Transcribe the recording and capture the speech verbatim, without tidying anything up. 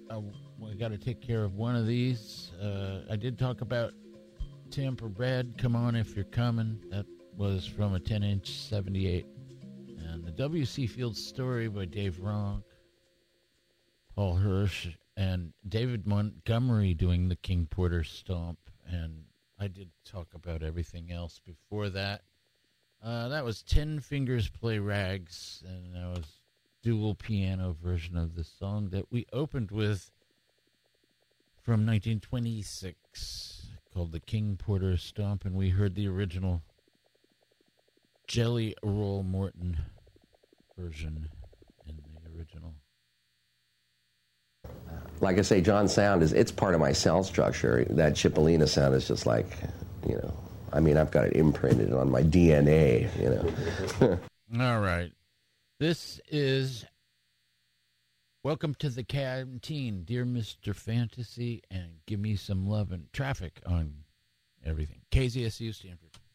uh, we got to take care of one of these. Uh, I did talk about Tampa Red, Come On If You're Coming. That was from a ten-inch seventy-eight. And the W C Fields Story by Dave Ronk, Paul Hirsch, and David Montgomery doing the King Porter Stomp. And I did talk about everything else before that. Uh, that was Ten Fingers Play Rags, and that was dual piano version of the song that we opened with from nineteen twenty-six called the King Porter Stomp, and we heard the original Jelly Roll Morton version in the original. Like I say, John's sound is, it's part of my cell structure. That Cipollina sound is just like, you know, I mean, I've got it imprinted on my D N A, you know. All right. This is Welcome to the Canteen, Dear Mister Fantasy, and Give Me Some Love and Traffic on everything. K Z S U Stanford.